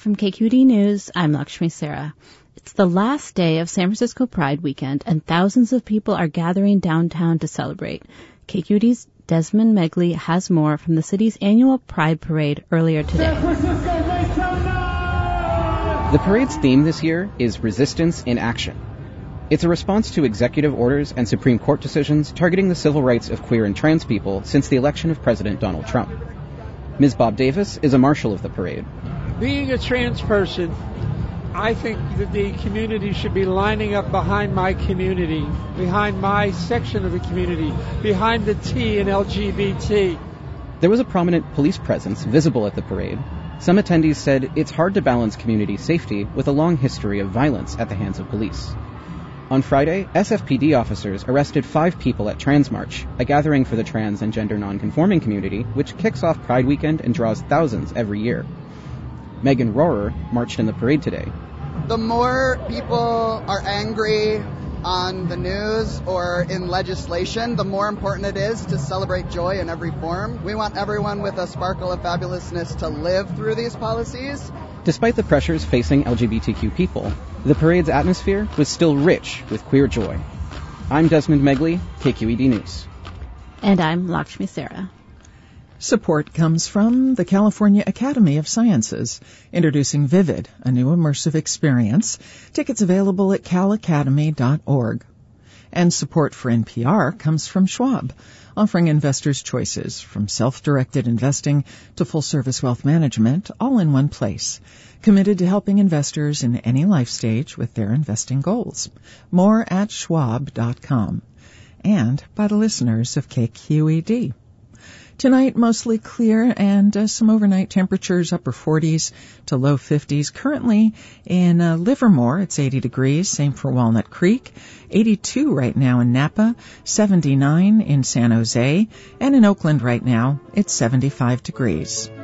From KQED News, I'm Lakshmi Sarah. It's the last day of San Francisco Pride Weekend, and thousands of people are gathering downtown to celebrate. KQED's Desmond Megley has more from the city's annual Pride Parade earlier today. The parade's theme this year is Resistance in Action. It's a response to executive orders and Supreme Court decisions targeting the civil rights of queer and trans people since the election of President Donald Trump. Ms. Bob Davis is a marshal of the parade. Being a trans person, I think that the community should be lining up behind my community, behind my section of the community, behind the T in LGBT. There was a prominent police presence visible at the parade. Some attendees said it's hard to balance community safety with a long history of violence at the hands of police. On Friday, SFPD officers arrested 5 people at Transmarch, a gathering for the trans and gender nonconforming community, which kicks off Pride Weekend and draws thousands every year. Megan Rohrer marched in the parade today. The more people are angry on the news or in legislation, the more important it is to celebrate joy in every form. We want everyone with a sparkle of fabulousness to live through these policies. Despite the pressures facing LGBTQ people, the parade's atmosphere was still rich with queer joy. I'm Desmond Megley, KQED News. And I'm Lakshmi Sarah. Support comes from the California Academy of Sciences, introducing Vivid, a new immersive experience. Tickets available at calacademy.org. And support for NPR comes from Schwab, offering investors choices from self-directed investing to full-service wealth management, all in one place. Committed to helping investors in any life stage with their investing goals. More at schwab.com. And by the listeners of KQED. Tonight, mostly clear and some overnight temperatures, upper 40s to low 50s. Currently in Livermore, it's 80 degrees, same for Walnut Creek. 82 right now in Napa, 79 in San Jose, and in Oakland right now, it's 75 degrees.